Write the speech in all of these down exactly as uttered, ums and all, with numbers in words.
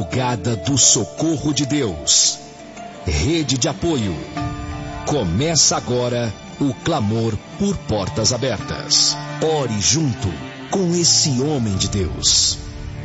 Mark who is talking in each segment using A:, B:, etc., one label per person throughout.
A: Madrugada do Socorro de Deus. Rede de apoio. Começa agora o clamor por portas abertas. Ore junto com esse homem de Deus.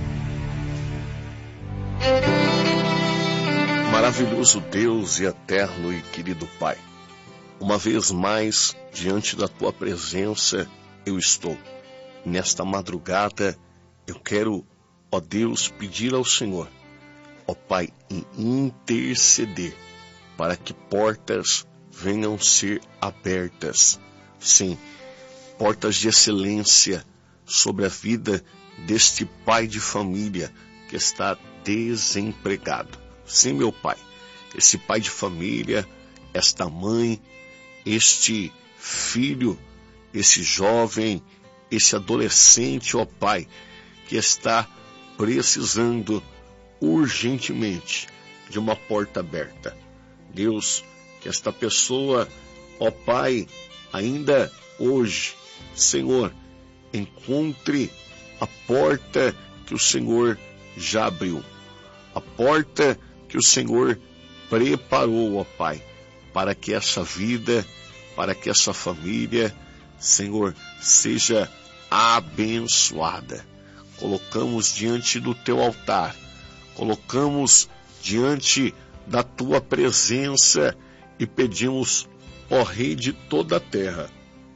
B: Maravilhoso Deus e eterno e querido Pai, uma vez mais diante da tua presença eu estou. Nesta madrugada eu quero, ó Deus, pedir ao Senhor, ó Pai, interceder para que portas venham ser abertas. Sim, portas de excelência sobre a vida deste pai de família que está desempregado. Sim, meu Pai, esse pai de família, esta mãe, este filho, esse jovem, esse adolescente, ó Pai, que está precisando urgentemente de uma porta aberta. Deus, que esta pessoa, ó Pai, ainda hoje, Senhor, encontre a porta que o Senhor já abriu, a porta que o Senhor preparou, ó Pai, para que essa vida, para que essa família, Senhor, seja abençoada. Colocamos diante do teu altar, colocamos diante da tua presença e pedimos, ó Rei de toda a terra,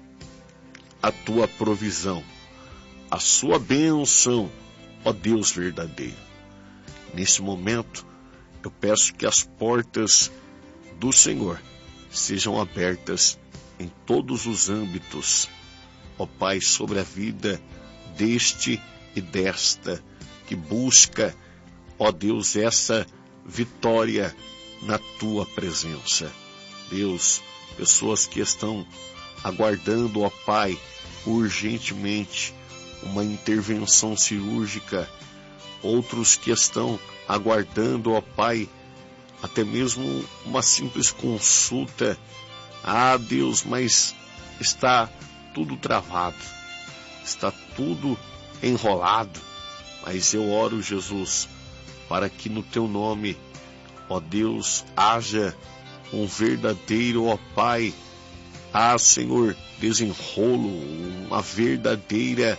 B: a tua provisão, a sua bênção, ó Deus verdadeiro. Nesse momento, eu peço que as portas do Senhor sejam abertas em todos os âmbitos, ó Pai, sobre a vida deste e desta que busca, ó Deus, essa vitória na tua presença. Deus, pessoas que estão aguardando, ó Pai, urgentemente uma intervenção cirúrgica, outros que estão aguardando, ó Pai, até mesmo uma simples consulta. Ah, Deus, mas está tudo travado, está tudo enrolado. Mas eu oro, Jesus, para que no teu nome, ó Deus, haja um verdadeiro, ó Pai, ah, Senhor, desenrolo, uma verdadeira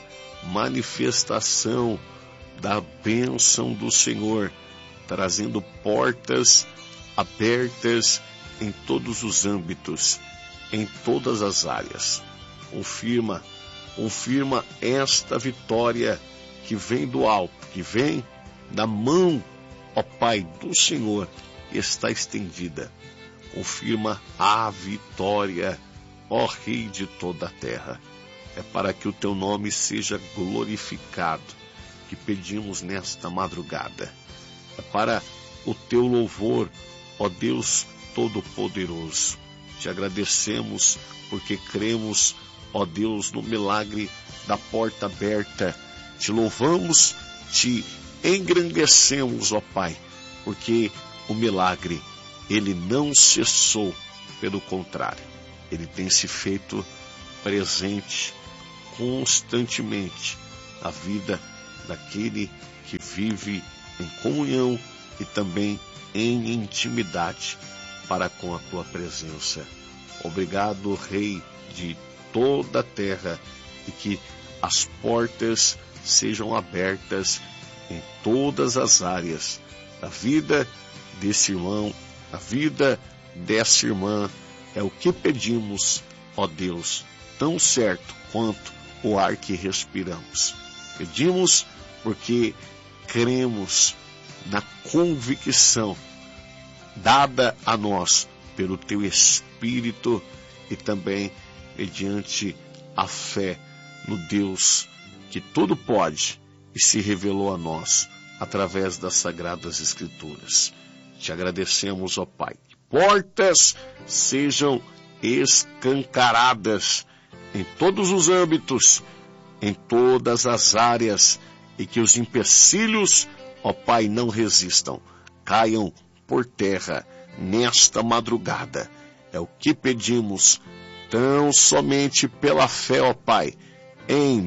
B: manifestação da bênção do Senhor, trazendo portas abertas em todos os âmbitos, em todas as áreas. Confirma, confirma esta vitória que vem do alto, que vem da mão, ó Pai, do Senhor, está estendida. Confirma a vitória, ó Rei de toda a terra. É para que o teu nome seja glorificado que pedimos nesta madrugada. É para o teu louvor, ó Deus Todo-Poderoso. Te agradecemos porque cremos, ó Deus, no milagre da porta aberta. Te louvamos, te engrandecemos, ó Pai, porque o milagre, ele não cessou, pelo contrário, ele tem se feito presente constantemente na vida daquele que vive em comunhão e também em intimidade para com a tua presença. Obrigado, Rei de toda a terra, e que as portas sejam abertas em todas as áreas da vida desse irmão, da vida dessa irmã. É o que pedimos, ó Deus, tão certo quanto o ar que respiramos. Pedimos porque cremos na convicção dada a nós pelo teu Espírito e também mediante a fé no Deus que tudo pode e se revelou a nós através das Sagradas Escrituras. Te agradecemos, ó Pai. Que portas sejam escancaradas em todos os âmbitos, em todas as áreas, e que os empecilhos, ó Pai, não resistam, caiam por terra nesta madrugada. É o que pedimos, tão somente pela fé, ó Pai, em